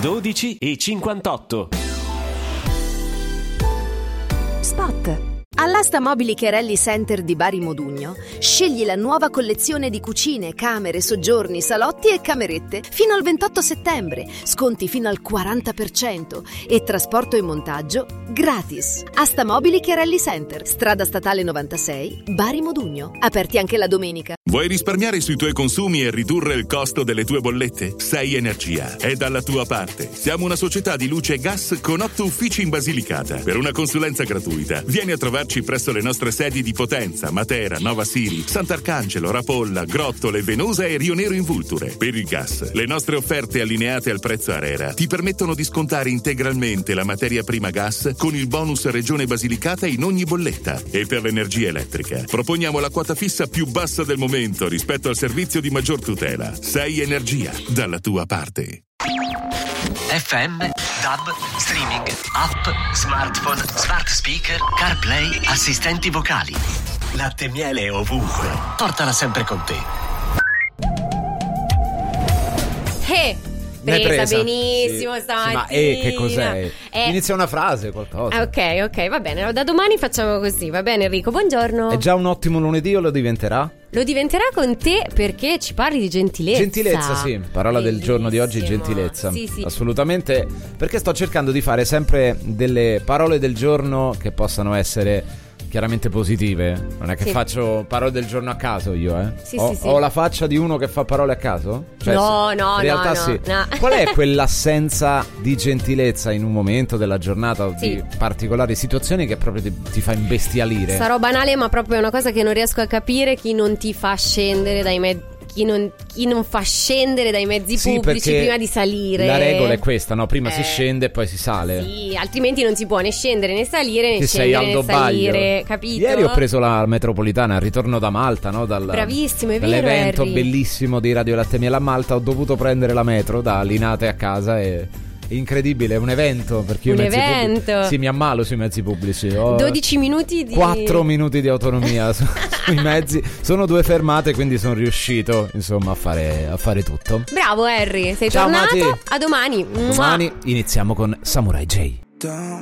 12:58. Spot. All'asta mobili Cherelli Center di Bari Modugno scegli la nuova collezione di cucine, camere, soggiorni, salotti e camerette fino al 28 settembre, sconti fino al 40% e trasporto e montaggio gratis. Asta mobili Cherelli Center, strada statale 96, Bari Modugno, aperti anche la domenica. Vuoi risparmiare sui tuoi consumi e ridurre il costo delle tue bollette? Sei Energia è dalla tua parte. Siamo una società di luce e gas con 8 uffici in Basilicata. Per una consulenza gratuita vieni a trovarci presso le nostre sedi di Potenza, Matera, Nova Siri, Sant'Arcangelo, Rapolla, Grottole, Venosa e Rio Nero in Vulture. Per il gas, le nostre offerte allineate al prezzo ARERA ti permettono di scontare integralmente la materia prima gas con il bonus Regione Basilicata in ogni bolletta. E per l'energia elettrica proponiamo la quota fissa più bassa del momento rispetto al servizio di maggior tutela. Sei Energia, dalla tua parte. FM, DAB, streaming, app, smartphone, smart speaker, CarPlay, assistenti vocali. Latte e miele ovunque. Portala sempre con te. Presa benissimo, sì. stamattina. Sì, ma che cos'è? Inizia una frase, qualcosa. Ok, va bene. Da domani facciamo così, va bene Enrico? Buongiorno. È già un ottimo lunedì o lo diventerà? Lo diventerà con te perché ci parli di gentilezza. Gentilezza, sì. Parola del giorno di oggi, gentilezza. Sì. Assolutamente, perché sto cercando di fare sempre delle parole del giorno che possano essere chiaramente positive. Non è che faccio parole del giorno a caso io, eh? Sì. Ho la faccia di uno che fa parole a caso? Cioè, no, in realtà sì. No. Qual è quell'assenza di gentilezza in un momento della giornata o di particolari situazioni che proprio ti fa imbestialire? Sarò banale, ma proprio è una cosa che non riesco a capire: chi non ti fa scendere dai mezzi. Chi non fa scendere dai mezzi pubblici prima di salire. La regola è questa, no? Prima si scende e poi si sale. Sì, altrimenti non si può né scendere né salire, né Ti scendere sei né salire, capito? Ieri ho preso la metropolitana al ritorno da Malta, no? Bravissimo, è vero, dall'evento Harry. bellissimo di Radio Latte e Miele a Malta. Ho dovuto prendere la metro da Linate a casa e... incredibile, è un evento perché io sì, mi ammalo sui mezzi pubblici. Ho 12 minuti di 4 minuti di autonomia sui mezzi. Sono 2 fermate, quindi sono riuscito insomma a fare tutto. Bravo Harry, sei Ciao, tornato. Mati. A domani. Domani iniziamo con Samurai J. Don't